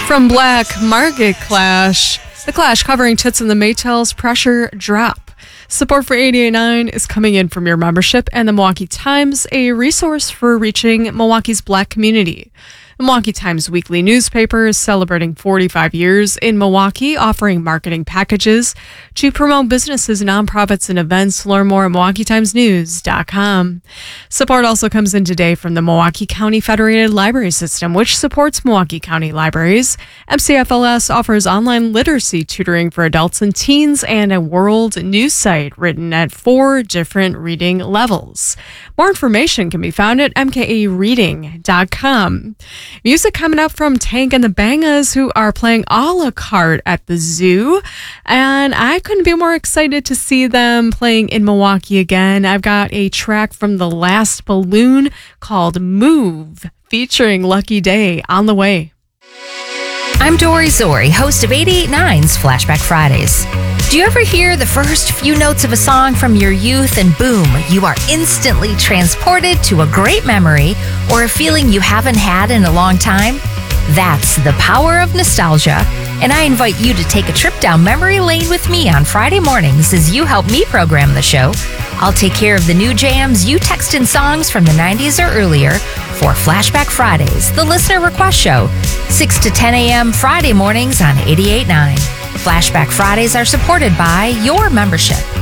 From Black Market Clash, The Clash covering Toots and the Maytals' Pressure Drop. Support for 88.9 is coming in from your membership and the Milwaukee Times, a resource for reaching Milwaukee's Black community. The Milwaukee Times weekly newspaper is celebrating 45 years in Milwaukee, offering marketing packages to promote businesses, nonprofits, and events. Learn more at MilwaukeeTimesNews.com. Support also comes in today from the Milwaukee County Federated Library System, which supports Milwaukee County libraries. MCFLS offers online literacy tutoring for adults and teens and a world news site written at 4 different reading levels. More information can be found at mkareading.com. Music coming up from Tank and the Bangas, who are playing a la carte at the zoo. And I couldn't be more excited to see them playing in Milwaukee again. I've got a track from The Last Balloon called Move, featuring Lucky Day, on the way. I'm Dory Zori, host of 88.9's Flashback Fridays. Do you ever hear the first few notes of a song from your youth and boom, you are instantly transported to a great memory or a feeling you haven't had in a long time? That's the power of nostalgia, and I invite you to take a trip down memory lane with me on Friday mornings as you help me program the show. I'll take care of the new jams you text in songs from the 90s or earlier for Flashback Fridays, the listener request show, 6 to 10 a.m. Friday mornings on 88.9. Flashback Fridays are supported by your membership.